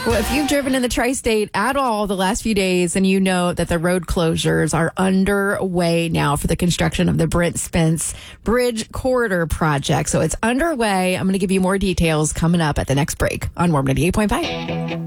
Well, if you've driven in the tri-state at all the last few days, then you know that the road closures are underway now for the construction of the Brent Spence Bridge Corridor project. So it's underway. I'm going to give you more details coming up at the next break on Warm 98.5.